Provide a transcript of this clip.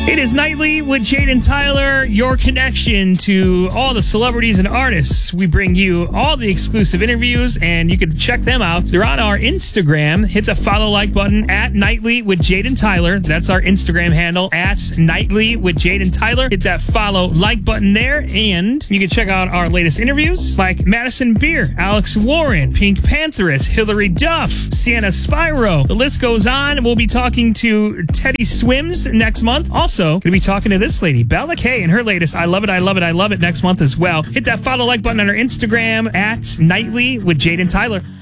It is Nightly with Jade and Tyler, your connection to all the celebrities and artists. We bring you all the exclusive interviews, and you can check them out. They're on our Instagram. Hit the follow like button at Nightly with Jade and Tyler. That's our Instagram handle, at Nightly with Jade and Tyler. Hit that follow like button there, and you can check out our latest interviews like Madison Beer, Alex Warren, Pink Pantheress, Hillary Duff, Sienna Spyro. The list goes on. We'll be talking to Teddy Swims next month. Also, going to be talking to this lady, Bella Kay, and her latest I Love It, I Love It, I Love It next month as well. Hit that follow like button on our Instagram at Nightly with Jade and Tyler.